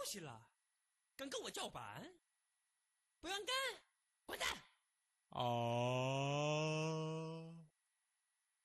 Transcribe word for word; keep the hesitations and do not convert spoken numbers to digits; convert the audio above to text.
息了，敢跟我叫板？不让干，滚蛋！ 哦。